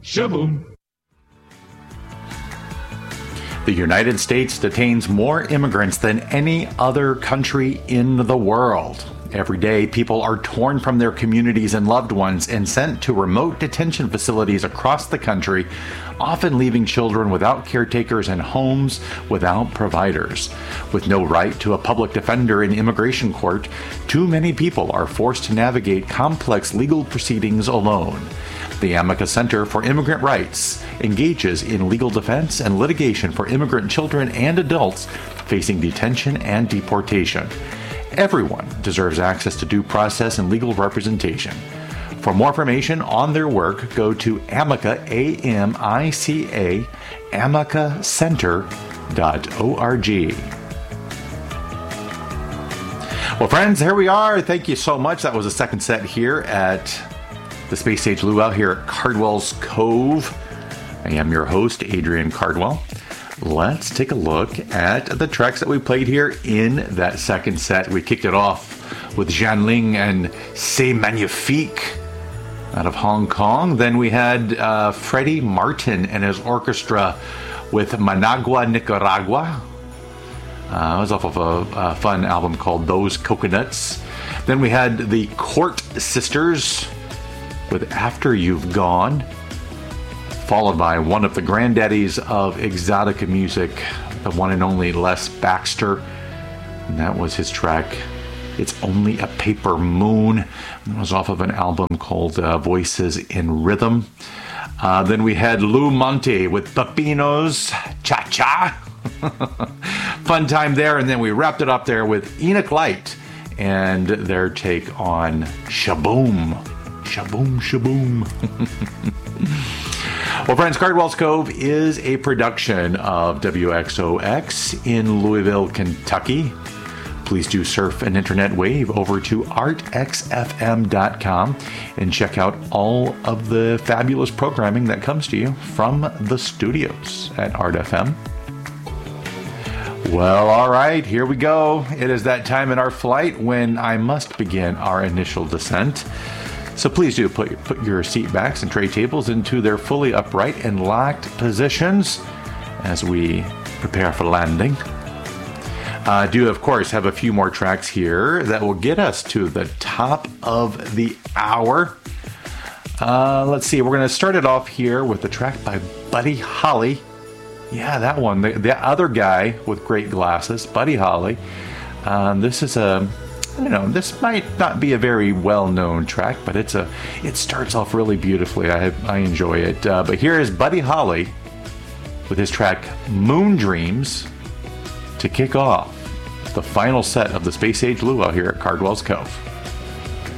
Shaboom. The United States detains more immigrants than any other country in the world. Every day, people are torn from their communities and loved ones and sent to remote detention facilities across the country, often leaving children without caretakers and homes without providers. With no right to a public defender in immigration court, too many people are forced to navigate complex legal proceedings alone. The Amica Center for Immigrant Rights engages in legal defense and litigation for immigrant children and adults facing detention and deportation. Everyone deserves access to due process and legal representation. For more information on their work, go to Amica, A-M-I-C-A, amicacenter.org. Well, friends, here we are. Thank you so much. That was the second set here at the Space Age Luau here at Cardwell's Cove. I am your host, Adrian Cardwell. Let's take a look at the tracks that we played here in that second set. We kicked it off with Jan Ling and C'est Magnifique out of Hong Kong. Then we had Freddie Martin and his orchestra with Managua, Nicaragua. It was off of a fun album called Those Coconuts. Then we had the Court Sisters with After You've Gone, followed by one of the granddaddies of exotica music, the one and only Les Baxter. And that was his track, It's Only a Paper Moon. It was off of an album called Voices in Rhythm. Then we had Lou Monte with Pepinos Cha-Cha. Fun time there. And then we wrapped it up there with Enoch Light and their take on Shaboom. Shaboom, shaboom. Well, friends, Cardwell's Cove is a production of WXOX in Louisville, Kentucky. Please do surf an internet wave over to artxfm.com and check out all of the fabulous programming that comes to you from the studios at Art FM. Well, all right, here we go. It is that time in our flight when I must begin our initial descent. So please do put your seat backs and tray tables into their fully upright and locked positions as we prepare for landing. Do, of course, have a few more tracks here that will get us to the top of the hour. Let's see. We're going to start it off here with a track by Buddy Holly. Yeah, that one. The other guy with great glasses, Buddy Holly. This is this might not be a very well-known track, but it starts off really beautifully. I enjoy it. But here is Buddy Holly with his track Moon Dreams to kick off the final set of the Space Age Luau here at Cardwell's Cove.